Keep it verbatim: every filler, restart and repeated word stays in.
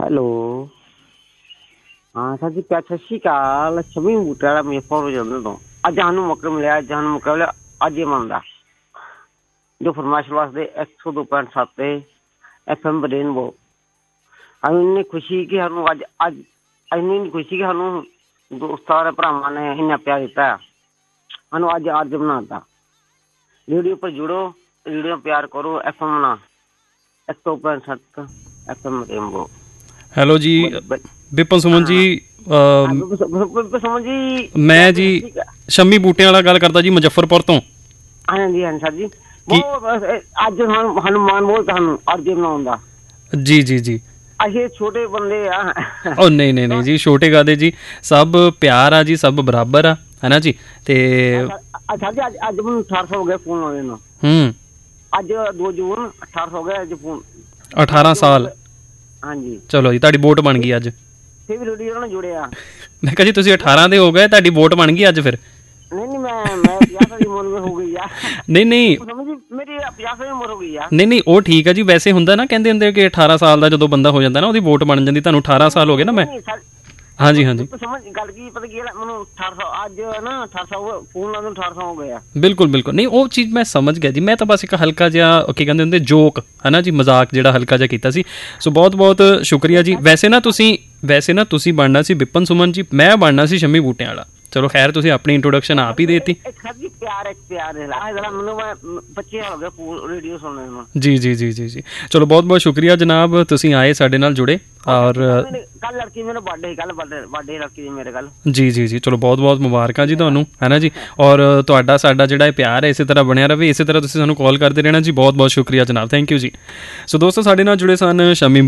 Hello, ਹਾਂ sir ਜੀ, ਪਿਆ ਸਤਿ ਸ਼੍ਰੀ ਅਕਾਲ। ਸ਼ਮੀ ਬੂਟੇ ਵਾਲਾ ਮੁਜ਼ੱਫਰਪੁਰ ਜਲੰਧਰ ਤੋਂ। ਅੱਜ ਸਾਨੂੰ ਮੌਕਾ ਮਿਲਿਆ, ਅੱਜ ਸਾਨੂੰ ਮੌਕਾ ਮਿਲਿਆ ਅੱਜ ਇਹ ਮੰਨਦਾ ਜੋ ਫਰਮਾਇਸ਼ ਵਾਸਤੇ ਇੱਕ ਸੌ ਦੋ ਪੁਆਇੰਟ ਸੱਤ ਐਫ ਐਮ ਰੇਨਬੋ। ਸਾਨੂੰ ਇੰਨੀ ਖੁਸ਼ੀ ਕਿ ਸਾਨੂੰ ਅੱਜ ਅੱਜ ਇੰਨੀ ਇੰਨੀ ਖੁਸ਼ੀ ਕਿ ਸਾਨੂੰ ਦੋਸਤਾਂ ਔਰ ਭਰਾਵਾਂ ਨੇ ਇੰਨਾ ਪਿਆਰ ਦਿੱਤਾ, ਸਾਨੂੰ ਅੱਜ ਅੱਜ ਬਣਾ ਦਿੱਤਾ। ਰੇਡੀਓ ਉੱਪਰ ਜੁੜੋ, ਰੇਡੀਓ ਪਿਆਰ ਕਰੋ। ਐਫ ਐਮ ਨਾ ਇੱਕ ਸੌ ਪੁਆਇੰਟ ਸੱਤ ਐਫ ਐਮ ਰੇਨਬੋ। ਹੈਲੋ ਜੀ, ਵਿਪਨ ਸੁਮਨ ਜੀ, ਸੁਮਨ ਜੀ, ਮੈਂ ਜੀ ਸ਼ਮੀ ਬੂਟਿਆਂ ਵਾਲਾ ਗੱਲ ਕਰਦਾ ਜੀ, ਮੁਜ਼ੱਫਰਪੁਰ ਤੋਂ। ਹਾਂਜੀ ਹਾਂਜੀ ਸਰ ਜੀ, ਬਹੁਤ ਅੱਜ ਸਾਨੂੰ ਸਾਨੂੰ ਮਾਣ ਬਹੁਤ ਸਾਨੂੰ ਅੱਜ ਬਣਾਉਣ ਦਾ। ਜੀ ਜੀ ਜੀ ਅਸੀਂ ਛੋਟੇ ਬੰਦੇ ਆ। ਉਹ ਨਹੀਂ ਨਹੀਂ ਨਹੀਂ ਜੀ, ਛੋਟੇ ਕਾਹਦੇ ਜੀ, ਸਭ ਪਿਆਰ ਆ ਜੀ, ਸਭ ਬਰਾਬਰ ਆ, ਹੈ ਨਾ ਜੀ। ਤੇ ਅੱਛਾ ਜੀ, ਅੱਜ ਅੱਜ ਮੈਨੂੰ ਅਠਾਰਾਂ ਸਾਲ ਹੋ ਗਏ ਫੋਨ ਲਾਉਂਦੇ ਨੂੰ। ਹੂੰ, ਅੱਜ ਦੋ ਜੂਨ ਅਠਾਰਾਂ ਸਾਲ ਹੋ ਗਏ ਅੱਜ ਫੋਨ। ਅਠਾਰਾਂ ਸਾਲ? ਹਾਂਜੀ, ਚਲੋ ਜੀ, ਤੁਹਾਡੀ ਵੋਟ ਬਣ ਗਈ ਅੱਜ। ਫਿਰ ਵੀ ਰੇਡੀਓ ਨਾਲ ਜੁੜਿਆ। ਮੈਂ ਕਿਹਾ ਜੀ ਤੁਸੀਂ ਅਠਾਰਾਂ ਦੇ ਹੋ ਗਏ, ਤੁਹਾਡੀ ਵੋਟ ਬਣ ਗਈ ਅੱਜ ਫਿਰ। ਨਹੀਂ ਨਹੀਂ, ਮੈਂ ਮੈਂ ਪੰਜਾਹ ਸਾਲ ਦੀ ਉਮਰ ਹੋ ਗਈ ਆ। ਨਹੀਂ ਨਹੀਂ ਮੇਰੀ ਪੰਜਾਹ ਸਾਲ ਦੀ ਉਮਰ ਹੋ ਗਈ ਆ। ਨਹੀਂ ਨਹੀਂ, ਉਹ ਠੀਕ ਆ ਜੀ। ਵੈਸੇ ਹੁੰਦਾ ਨਾ, ਕਹਿੰਦੇ ਹੁੰਦੇ ਕਿ ਅਠਾਰਾਂ ਸਾਲ ਦਾ ਜਦੋਂ ਬੰਦਾ ਹੋ ਜਾਂਦਾ ਨਾ, ਉਹਦੀ ਵੋਟ ਬਣ ਜਾਂਦੀ। ਤੁਹਾਨੂੰ ਅਠਾਰਾਂ ਸਾਲ ਹੋ ਗਏ ਨਾ। ਮੈਂ ਹਾਂਜੀ ਹਾਂਜੀ, ਸਮਝ ਗੱਲ ਕੀ ਪਤਾ ਕੀ ਮੈਨੂੰ ਅਠਾਰਾਂ ਸਾਲ ਅੱਜ ਨਾ ਅਠਾਰਾਂ ਸਾਲ ਫੋਨ ਲਾਉਣ ਨੂੰ ਅਠਾਰਾਂ ਸਾਲ ਹੋ ਗਏ ਆ। ਬਿਲਕੁਲ ਬਿਲਕੁਲ, ਨਹੀਂ ਉਹ ਚੀਜ਼ ਮੈਂ ਸਮਝ ਗਿਆ ਜੀ। ਮੈਂ ਤਾਂ ਬਸ ਇੱਕ ਹਲਕਾ ਜਿਹਾ ਕੀ ਕਹਿੰਦੇ ਹੁੰਦੇ ਜੋਕ, ਹੈ ਨਾ ਜੀ, ਮਜ਼ਾਕ ਜਿਹੜਾ ਹਲਕਾ ਜਿਹਾ ਕੀਤਾ ਸੀ। ਸੋ ਬਹੁਤ ਬਹੁਤ ਸ਼ੁਕਰੀਆ ਜੀ। ਵੈਸੇ ਨਾ ਤੁਸੀਂ ਵੈਸੇ ਨਾ ਤੁਸੀਂ ਬਣਨਾ ਸੀ ਵਿਪਨ ਸੁਮਨ ਜੀ, ਮੈਂ ਬਣਨਾ ਸੀ ਸ਼ਮੀ ਬੂਟਿਆਂ ਵਾਲਾ। ਚਲੋ ਖੈਰ, ਤੁਸੀਂ ਆਪਣੀ ਇੰਟਰੋਡਕਸ਼ਨ ਆਪ ਹੀ ਦੇ ਦਿੱਤੀ। ਜੀ ਜੀ ਜੀ ਜੀ ਜੀ, ਚਲੋ ਬਹੁਤ ਬਹੁਤ ਸ਼ੁਕਰੀਆ ਜਨਾਬ, ਤੁਸੀਂ ਆਏ ਸਾਡੇ ਨਾਲ ਜੁੜੇ। ਔਰ ਜੀ ਜੀ ਜੀ, ਚਲੋ ਬਹੁਤ ਬਹੁਤ ਮੁਬਾਰਕਾਂ ਜੀ ਤੁਹਾਨੂੰ, ਹੈ ਨਾ ਜੀ। ਔਰ ਤੁਹਾਡਾ ਸਾਡਾ ਜਿਹੜਾ ਇਹ ਪਿਆਰ ਹੈ ਇਸੇ ਤਰ੍ਹਾਂ ਬਣਿਆ ਰਹੇ, ਇਸੇ ਤਰ੍ਹਾਂ ਤੁਸੀਂ ਸਾਨੂੰ ਕਾਲ ਕਰਦੇ ਰਹਿਣਾ ਜੀ। ਬਹੁਤ ਬਹੁਤ ਸ਼ੁਕਰੀਆ ਜਨਾਬ, ਥੈਂਕ ਯੂ ਜੀ। ਸੋ ਦੋਸਤੋ, ਸਾਡੇ ਨਾਲ ਜੁੜੇ ਸਨ ਸ਼ਮੀ